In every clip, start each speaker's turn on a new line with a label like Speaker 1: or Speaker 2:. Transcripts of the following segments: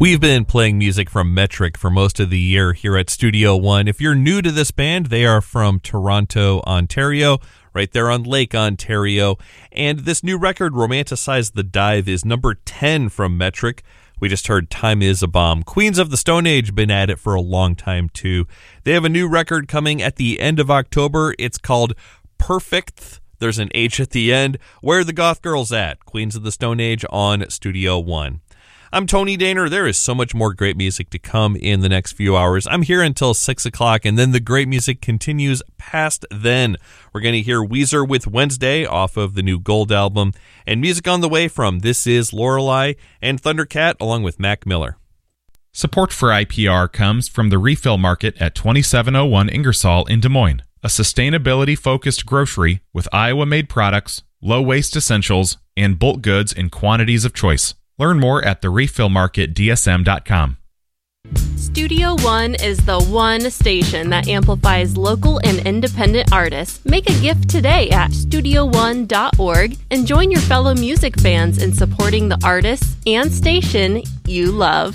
Speaker 1: We've been playing music from Metric for most of the year here at Studio One. If you're new to this band, they are from Toronto, Ontario, right there on Lake Ontario. And this new record, Romanticize the Dive, is number 10 from Metric. We just heard Time Is a Bomb. Queens of the Stone Age been at it for a long time too. They have a new record coming at the end of October. It's called Perfect. There's an H at the end. Where are the Goth Girls at? Queens of the Stone Age on Studio One. I'm Tony Daner. There is so much more great music to come in the next few hours. I'm here until 6 o'clock, and then the great music continues past then. We're going to hear Weezer with Wednesday off of the new Gold album, and music on the way from This Is Lorelei and Thundercat along with Mac Miller.
Speaker 2: Support for IPR comes from the Refill Market at 2701 Ingersoll in Des Moines, a sustainability-focused grocery with Iowa-made products, low-waste essentials, and bulk goods in quantities of choice. Learn more at therefillmarketdsm.com.
Speaker 3: Studio One is the one station that amplifies local and independent artists. Make a gift today at studioone.org and join your fellow music fans in supporting the artists and station you love.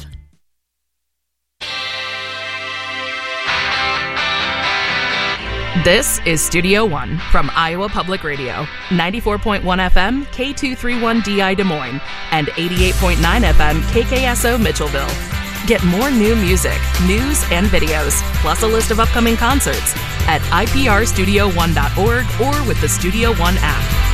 Speaker 4: This is Studio One from Iowa Public Radio, 94.1 FM, K231DI Des Moines, and 88.9 FM, KKSO Mitchellville. Get more new music, news, and videos, plus a list of upcoming concerts at iprstudio1.org or with the Studio One app.